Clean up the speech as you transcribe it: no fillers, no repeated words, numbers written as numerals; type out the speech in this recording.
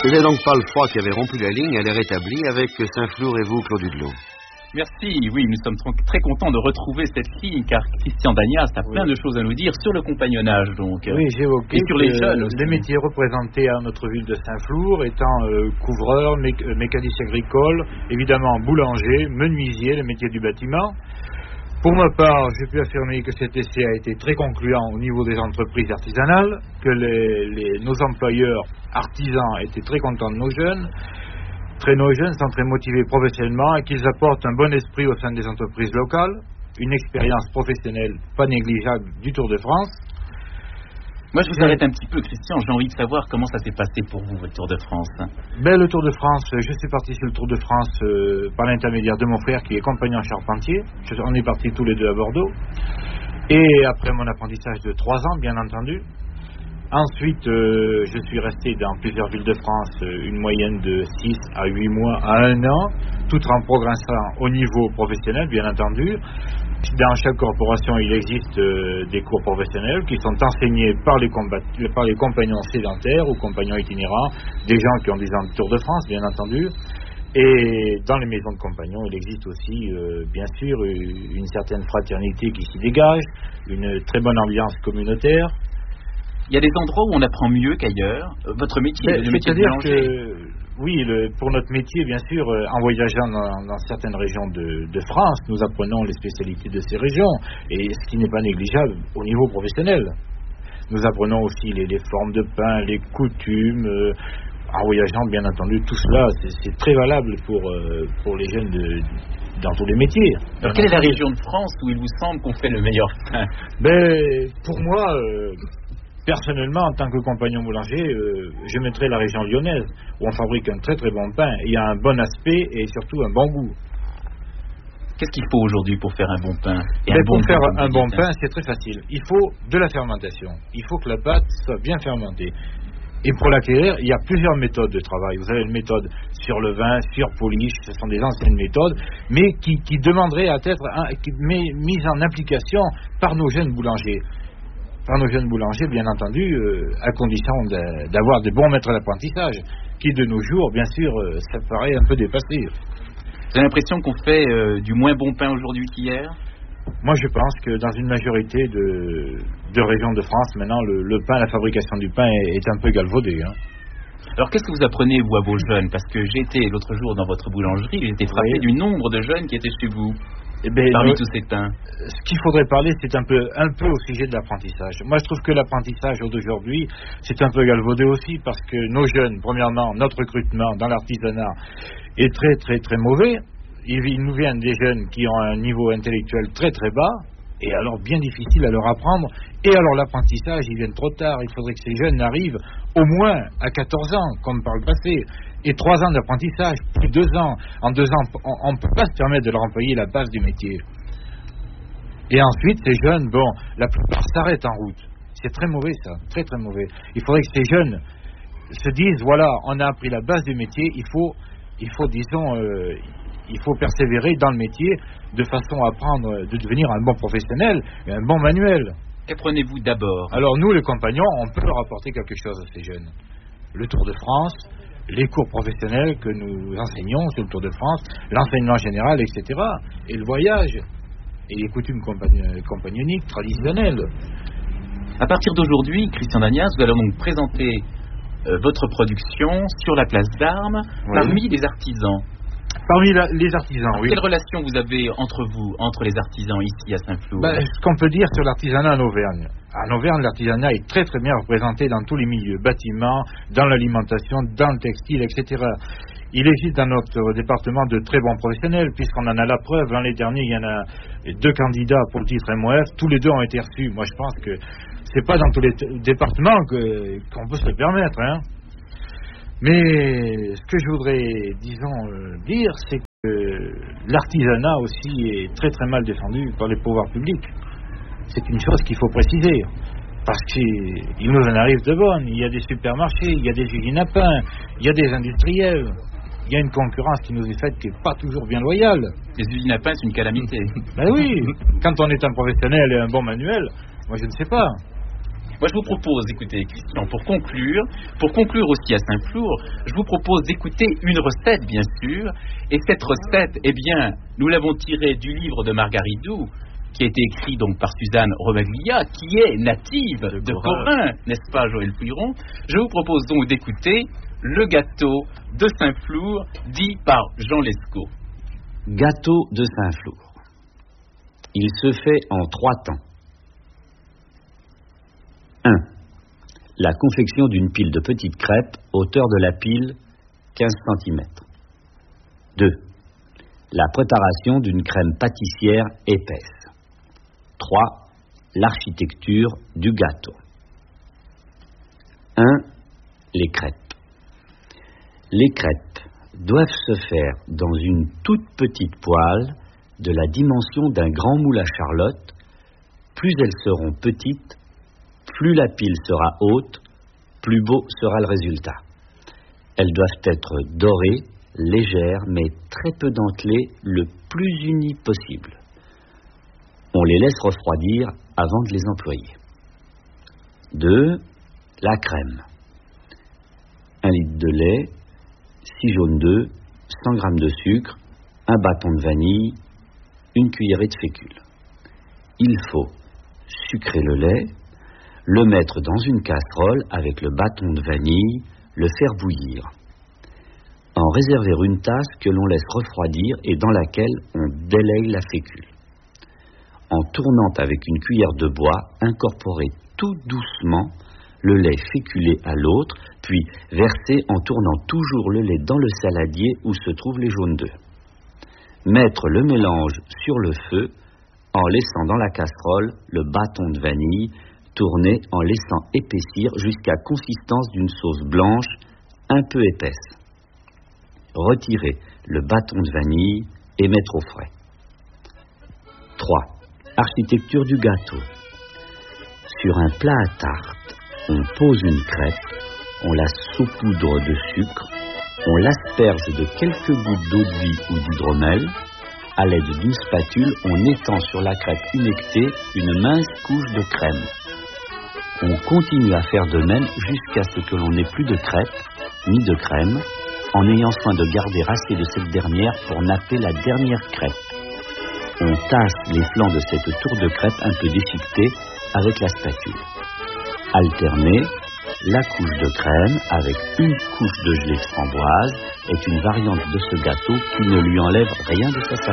Ce n'est donc pas le froid qui avait rompu la ligne, elle est rétablie avec Saint-Flour et vous, Claude Hudelot. Merci, oui, nous sommes très contents de retrouver cette ligne, car Christian Danias a plein de choses à nous dire sur le compagnonnage, donc. Oui, j'ai évoqué et sur les jeunes aussi. Les métiers représentés à notre ville de Saint-Flour étant couvreur, mécanicien agricole, évidemment boulanger, menuisier, les métiers du bâtiment. Pour ma part, je peux affirmer que cet essai a été très concluant au niveau des entreprises artisanales, que nos employeurs artisans étaient très contents de nos jeunes. Nos jeunes sont très motivés professionnellement et qu'ils apportent un bon esprit au sein des entreprises locales, une expérience professionnelle pas négligeable du Tour de France. Moi, je vous arrête un petit peu, Christian. J'ai envie de savoir comment ça s'est passé pour vous, votre Tour de France. Le Tour de France, je suis parti sur le Tour de France par l'intermédiaire de mon frère qui est compagnon charpentier. On est partis tous les deux à Bordeaux. Et après mon apprentissage de 3 ans, bien entendu. Ensuite, je suis resté dans plusieurs villes de France, une moyenne de 6 à 8 mois à 1 an, tout en progressant au niveau professionnel, bien entendu. Dans chaque corporation, il existe des cours professionnels qui sont enseignés par les compagnons sédentaires ou compagnons itinérants, des gens qui ont des ans de Tour de France, bien entendu. Et dans les maisons de compagnons, il existe aussi, bien sûr, une certaine fraternité qui s'y dégage, une très bonne ambiance communautaire. Il y a des endroits où on apprend mieux qu'ailleurs. Votre métier, le métier de boulanger. Oui, pour notre métier, bien sûr, en voyageant dans certaines régions de France, nous apprenons les spécialités de ces régions, et ce qui n'est pas négligeable au niveau professionnel. Nous apprenons aussi les formes de pain, les coutumes. En voyageant, bien entendu, tout cela, c'est très valable pour les jeunes dans tous les métiers. Alors, quelle est la région de France où il vous semble qu'on fait le meilleur pain? Pour moi... Personnellement, en tant que compagnon boulanger, je mettrais la région lyonnaise, où on fabrique un très très bon pain. Il y a un bon aspect et surtout un bon goût. Qu'est-ce qu'il faut aujourd'hui pour faire un bon pain Pour faire un bon pain, c'est très facile. Il faut de la fermentation. Il faut que la pâte soit bien fermentée. Et pour l'acquérir, il y a plusieurs méthodes de travail. Vous avez une méthode sur levain, sur polish, ce sont des anciennes méthodes, mais qui demanderaient à être mises en application par nos jeunes boulangers. Par nos jeunes boulangers, bien entendu, à condition d'avoir de bons maîtres d'apprentissage, qui de nos jours, bien sûr, ça paraît un peu dépassé. Vous avez l'impression qu'on fait du moins bon pain aujourd'hui qu'hier? Moi, je pense que dans une majorité de régions de France, maintenant, le pain, la fabrication du pain est un peu galvaudée. Alors, qu'est-ce que vous apprenez, vous, à vos jeunes? Parce que j'ai été l'autre jour dans votre boulangerie, j'ai été frappé du nombre de jeunes qui étaient chez vous. Parmi tous ces pains. Ce qu'il faudrait parler, c'est un peu au sujet de l'apprentissage. Moi, je trouve que l'apprentissage d'aujourd'hui, c'est un peu galvaudé aussi, parce que nos jeunes, premièrement, notre recrutement dans l'artisanat est très, très, très mauvais. Ils nous viennent des jeunes qui ont un niveau intellectuel très, très bas, et alors bien difficile à leur apprendre. Et alors l'apprentissage, ils viennent trop tard. Il faudrait que ces jeunes arrivent au moins à 14 ans, comme par le passé. Et 3 ans d'apprentissage, plus 2 ans. En 2 ans, on ne peut pas se permettre de leur employer la base du métier. Et ensuite, ces jeunes, la plupart s'arrêtent en route. C'est très mauvais, ça. Très, très mauvais. Il faudrait que ces jeunes se disent, voilà, on a appris la base du métier, il faut persévérer dans le métier de façon à de devenir un bon professionnel et un bon manuel. Qu'apprenez-vous d'abord? Alors, nous, les compagnons, on peut leur apporter quelque chose à ces jeunes. Le Tour de France, les cours professionnels que nous enseignons sur le Tour de France, l'enseignement général, etc. Et le voyage, et les coutumes compagnoniques traditionnelles. À partir d'aujourd'hui, Christian Danias, vous allez donc présenter votre production sur la place d'Armes parmi les artisans. Parmi les artisans, oui. Quelle relation vous avez entre les artisans ici à Saint-Flour? Ce qu'on peut dire sur l'artisanat en Auvergne. En Auvergne, l'artisanat est très très bien représenté dans tous les milieux, bâtiments, dans l'alimentation, dans le textile, etc. Il existe dans notre département de très bons professionnels, puisqu'on en a la preuve. L'année dernière, il y en a 2 candidats pour le titre MOF, tous les 2 ont été reçus. Moi, je pense que c'est pas dans tous les départements qu'on peut se le permettre, Mais ce que je voudrais, dire, c'est que l'artisanat aussi est très très mal défendu par les pouvoirs publics. C'est une chose qu'il faut préciser, parce qu'il nous en arrive de bonnes. Il y a des supermarchés, il y a des usines à pain, il y a des industriels. Il y a une concurrence qui nous est faite qui n'est pas toujours bien loyale. Les usines à pain, c'est une calamité. Ben oui, quand on est un professionnel et un bon manuel, moi je ne sais pas. Moi, je vous propose, écoutez, Christian, pour conclure aussi à Saint-Flour, je vous propose d'écouter une recette, bien sûr. Et cette recette, eh bien, nous l'avons tirée du livre de Margaridou, qui a été écrit donc par Suzanne Romaglia, qui est native de Corin, n'est-ce pas, Joël Puiron? Je vous propose donc d'écouter le gâteau de Saint-Flour, dit par Jean Lescaut. Gâteau de Saint-Flour. Il se fait en 3 temps. 1. La confection d'une pile de petites crêpes, hauteur de la pile 15 cm. 2. La préparation d'une crème pâtissière épaisse. 3. L'architecture du gâteau. 1. Les crêpes. Les crêpes doivent se faire dans une toute petite poêle de la dimension d'un grand moule à charlotte. Plus elles seront petites, plus la pile sera haute, plus beau sera le résultat. Elles doivent être dorées, légères, mais très peu dentelées, le plus unies possible. On les laisse refroidir avant de les employer. 2. La crème. 1 litre de lait, 6 jaunes d'œufs, 100 g de sucre, un bâton de vanille, une cuillerée de fécule. Il faut sucrer le lait, le mettre dans une casserole avec le bâton de vanille, le faire bouillir. En réserver une tasse que l'on laisse refroidir et dans laquelle on délaye la fécule. En tournant avec une cuillère de bois, incorporer tout doucement le lait féculé à l'autre, puis verser en tournant toujours le lait dans le saladier où se trouvent les jaunes d'œufs. Mettre le mélange sur le feu en laissant dans la casserole le bâton de vanille, tourner en laissant épaissir jusqu'à consistance d'une sauce blanche un peu épaisse. Retirer le bâton de vanille et mettre au frais. 3. Architecture du gâteau. Sur un plat à tarte, on pose une crêpe, on la saupoudre de sucre, on l'asperge de quelques gouttes d'eau de vie ou d'hydromel. À l'aide d'une spatule, on étend sur la crêpe humectée une mince couche de crème. On continue à faire de même jusqu'à ce que l'on n'ait plus de crêpe, ni de crème, en ayant soin de garder assez de cette dernière pour napper la dernière crêpe. On tasse les flancs de cette tour de crêpe un peu déchiquetée avec la spatule. Alterner la couche de crème avec une couche de gelée de framboise est une variante de ce gâteau qui ne lui enlève rien de sa saveur.